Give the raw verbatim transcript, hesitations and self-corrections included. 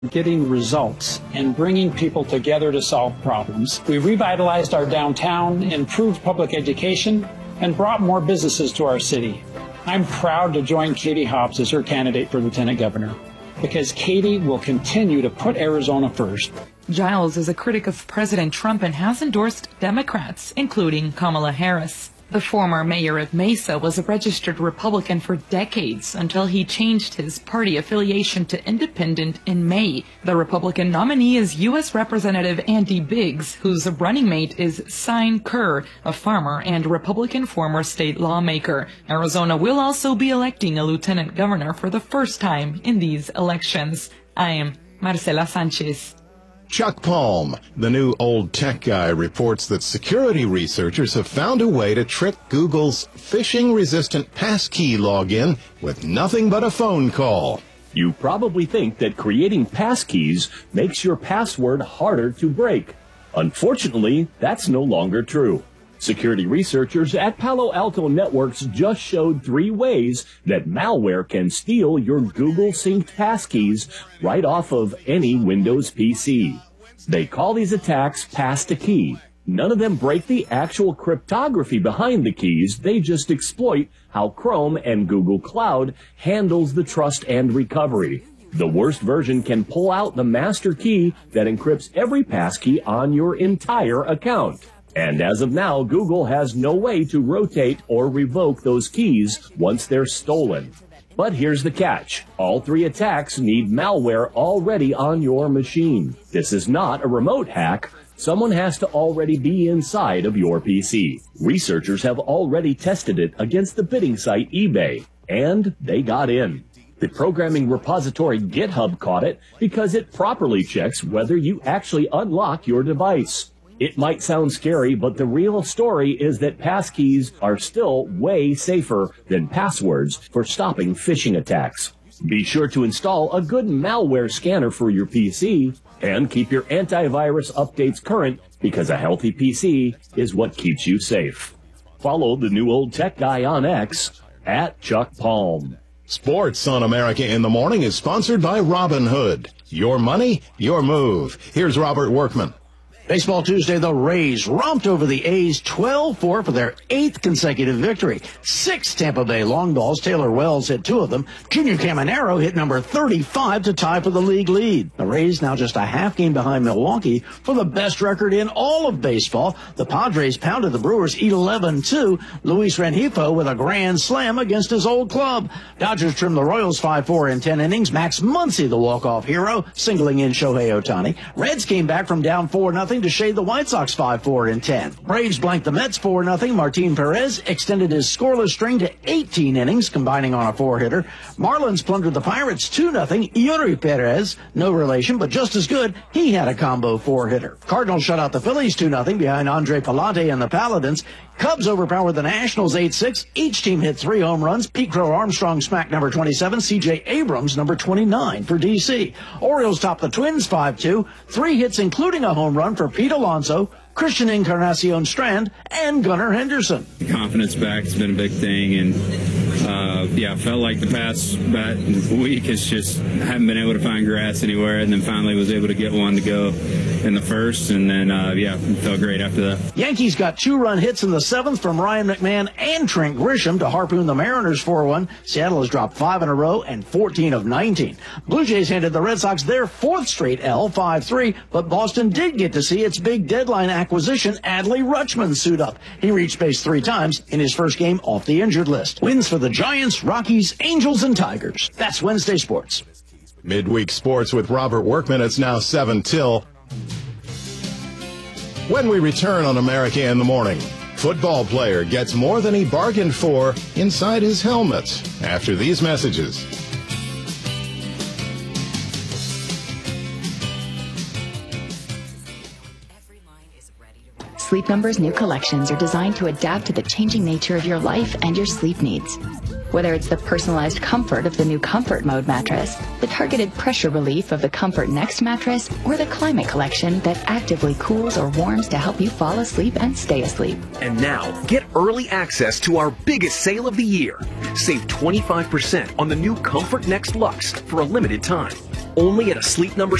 getting results and bringing people together to solve problems. We revitalized our downtown, improved public education, and brought more businesses to our city. I'm proud to join Katie Hobbs as her candidate for Lieutenant Governor, because Katie will continue to put Arizona first. Giles is a critic of President Trump and has endorsed Democrats, including Kamala Harris. The former mayor of Mesa was a registered Republican for decades until he changed his party affiliation to independent in May. The Republican nominee is U S Representative Andy Biggs, whose running mate is Sine Kerr, a farmer and Republican former state lawmaker. Arizona will also be electing a lieutenant governor for the first time in these elections. I am Marcela Sanchez. Chuck Palm, the new old tech guy, reports that security researchers have found a way to trick Google's phishing-resistant passkey login with nothing but a phone call. You probably think that creating passkeys makes your password harder to break. Unfortunately, that's no longer true. Security researchers at Palo Alto Networks just showed three ways that malware can steal your Google synced passkeys right off of any Windows P C. They call these attacks pass to key. None of them break the actual cryptography behind the keys. They just exploit how Chrome and Google Cloud handles the trust and recovery. The worst version can pull out the master key that encrypts every passkey on your entire account. And as of now, Google has no way to rotate or revoke those keys once they're stolen. But here's the catch. All three attacks need malware already on your machine. This is not a remote hack. Someone has to already be inside of your P C. Researchers have already tested it against the bidding site eBay, and they got in. The programming repository GitHub caught it because it properly checks whether you actually unlock your device. It might sound scary, but the real story is that passkeys are still way safer than passwords for stopping phishing attacks. Be sure to install a good malware scanner for your P C and keep your antivirus updates current, because a healthy P C is what keeps you safe. Follow the new old tech guy on X at Chuck Palm. Sports on America in the Morning is sponsored by Robinhood. Your money, your move. Here's Robert Workman. Baseball Tuesday, the Rays romped over the A's twelve four for their eighth consecutive victory. Six Tampa Bay long balls. Taylor Wells hit two of them. Junior Caminero hit number thirty-five to tie for the league lead. The Rays now just a half game behind Milwaukee for the best record in all of baseball. The Padres pounded the Brewers eleven two. Luis Rengifo with a grand slam against his old club. Dodgers trimmed the Royals five four in ten innings. Max Muncy, the walk-off hero, singling in Shohei Ohtani. Reds came back from down four nothing to shade the White Sox five four in ten. Braves blanked the Mets four nothing. Martin Perez extended his scoreless string to eighteen innings, combining on a four-hitter. Marlins plundered the Pirates two nothing. Yuri Perez, no relation, but just as good, he had a combo four-hitter. Cardinals shut out the Phillies two nothing behind Andre Palante and the Paladins. Cubs overpowered the Nationals eight six. Each team hit three home runs. Pete Crow Armstrong smacked number twenty-seven. C J Abrams number twenty-nine for D C. Orioles topped the Twins five two. Three hits, including a home run for Pete Alonso, Christian Encarnacion Strand, and Gunnar Henderson. The confidence back has been a big thing, and uh, yeah, felt like the past about week has just haven't been able to find grass anywhere, and then finally was able to get one to go in the first, and then uh, yeah, felt great after that. Yankees got two-run hits in the seventh from Ryan McMahon and Trent Grisham to harpoon the Mariners four one. Seattle has dropped five in a row and fourteen of nineteen. Blue Jays handed the Red Sox their fourth straight L, five three, but Boston did get to see its big deadline acquisition, Adley Rutschman, suit up. He reached base three times in his first game off the injured list. Wins for the Giants, Rockies, Angels, and Tigers. That's Wednesday Sports. Midweek Sports with Robert Workman. It's now seven till. When we return on America in the Morning, football player gets more than he bargained for inside his helmet. After these messages. Sleep Number's new collections are designed to adapt to the changing nature of your life and your sleep needs. Whether it's the personalized comfort of the new Comfort Mode mattress, the targeted pressure relief of the Comfort Next mattress, or the Climate Collection that actively cools or warms to help you fall asleep and stay asleep. And now, get early access to our biggest sale of the year. Save twenty-five percent on the new Comfort Next Luxe for a limited time. only at a Sleep Number